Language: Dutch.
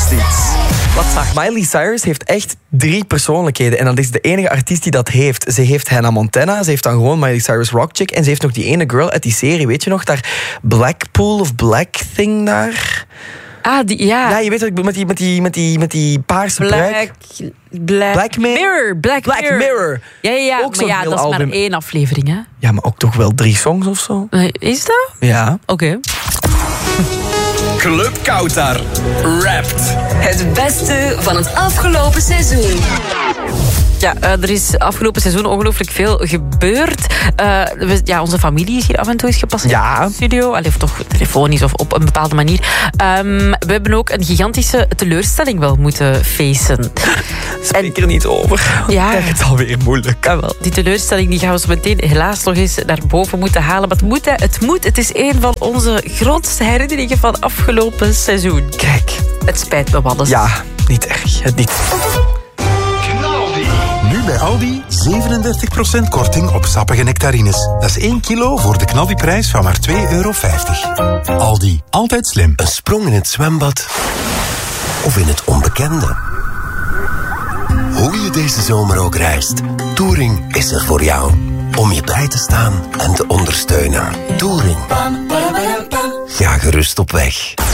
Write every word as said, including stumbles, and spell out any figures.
iets. Wat zag? Miley Cyrus heeft echt drie persoonlijkheden. En dat is de enige artiest die dat heeft. Ze heeft Hannah Montana, ze heeft dan gewoon Miley Cyrus Rock Chick. En ze heeft nog die ene girl uit die serie, weet je nog? Daar Blackpool of Black Thing daar. Ah, die, ja. Ja, je weet wat ik bedoel, met die, met die, met die, met die paarse Black, pruik. Black, Black Mirror. Black, Black Mirror. Mirror. Ja, ja, ja. Ook maar zo'n ja, heel dat is album. maar één aflevering, hè? Ja, maar ook toch wel drie songs of zo? Is dat? Ja. Oké. Okay. Club Kautar rapt. Het beste van het afgelopen seizoen. Ja, uh, er is afgelopen seizoen ongelooflijk veel gebeurd. Uh, we, ja, onze familie is hier af en toe eens gepasseerd Ja. in de studio. Allee, of toch telefonisch of op een bepaalde manier. Um, we hebben ook een gigantische teleurstelling wel moeten facen. Spreek er niet over. Ja. Ik krijg het alweer moeilijk. Ja, wel. Die teleurstelling die gaan we zo meteen helaas nog eens naar boven moeten halen. Maar het moet, hè. Het moet. Het is een van onze grootste herinneringen van afgelopen seizoen. Kijk. Het spijt me, Wallis. Ja, niet erg. Het niet. Nu bij Aldi zevenendertig procent korting op sappige nectarines. Dat is één kilo voor de knaldiprijs van maar twee euro vijftig. Aldi, altijd slim. Een sprong in het zwembad of in het onbekende. Hoe je deze zomer ook reist, Touring is er voor jou. Om je bij te staan en te ondersteunen. Touring. Ga gerust op weg.